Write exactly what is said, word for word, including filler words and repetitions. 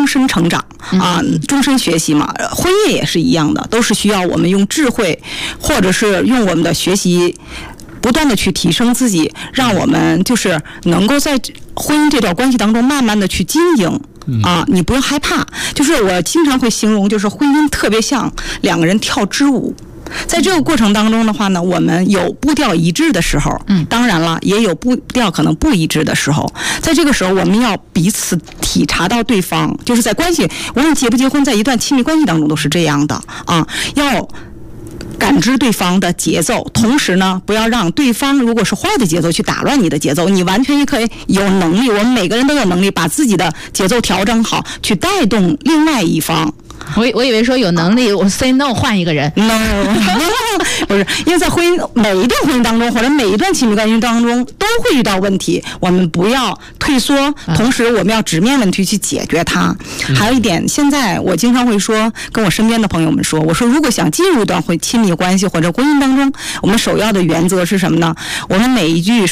终身成长啊，终身学习嘛。婚姻也是一样的，都是需要我们用智慧，或者是用我们的学习，不断的去提升自己，让我们就是能够在婚姻这段关系当中慢慢的去经营。啊，你不用害怕。就是我经常会形容，就是婚姻特别像两个人跳支舞。在这个过程当中的话呢，我们有步调一致的时候，嗯，当然了，也有步调可能不一致的时候。在这个时候，我们要彼此体察到对方，就是在关系，无论结不结婚，在一段亲密关系当中都是这样的啊，要感知对方的节奏，同时呢，不要让对方如果是坏的节奏去打乱你的节奏。你完全也可以有能力，我们每个人都有能力把自己的节奏调整好，去带动另外一方。 我我以为说有能力，我 say no 换一个人 ，no， 不是，因为在婚姻每一段婚姻当中，或者每一段亲密关系当中，都会遇到问题，我们不要退缩，同时我们要直面问题去解决它。嗯、还有一点，现在我经常会说，跟我身边的朋友们说，我说如果想进入一段婚亲密关系或者婚姻当中，我们首要的原则是什么呢？我们每一句